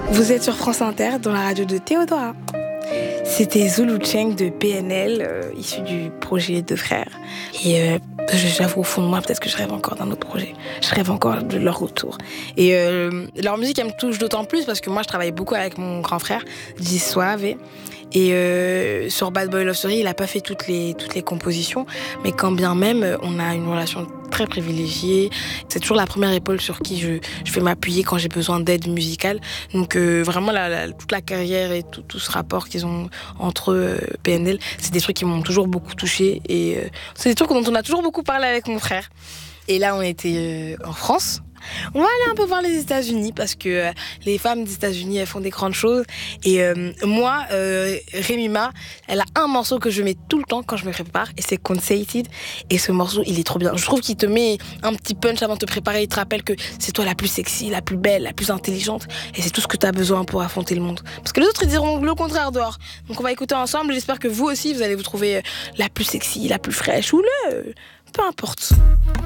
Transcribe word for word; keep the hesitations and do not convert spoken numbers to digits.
Vous êtes sur France Inter, dans la radio de Théodora. C'était Zulu Cheng de P N L, euh, issu du projet Deux Frères. Et euh, j'avoue, au fond de moi, peut-être que je rêve encore d'un autre projet. Je rêve encore de leur retour. Et euh, leur musique, elle me touche d'autant plus parce que moi, je travaille beaucoup avec mon grand frère, J Suave. Et euh, sur Bad Boy Love Story, il n'a pas fait toutes les, toutes les compositions, mais quand bien même, on a une relation très privilégiée. C'est toujours la première épaule sur qui je, je vais m'appuyer quand j'ai besoin d'aide musicale. Donc euh, vraiment, la, la, toute la carrière et tout, tout ce rapport qu'ils ont entre eux, euh, P N L, c'est des trucs qui m'ont toujours beaucoup touchée. Et euh, c'est des trucs dont on a toujours beaucoup parlé avec mon frère. Et là, on était euh, en France. On va aller un peu voir les États-Unis parce que euh, les femmes des États-Unis, elles font des grandes choses. Et euh, moi, euh, Rémi Ma, elle a un morceau que je mets tout le temps quand je me prépare et c'est Conceited. Et ce morceau, il est trop bien. Je trouve qu'il te met un petit punch avant de te préparer. Il te rappelle que c'est toi la plus sexy, la plus belle, la plus intelligente. Et c'est tout ce que tu as besoin pour affronter le monde. Parce que les autres, ils diront le contraire dehors. Donc on va écouter ensemble. J'espère que vous aussi, vous allez vous trouver la plus sexy, la plus fraîche ou le... peu importe.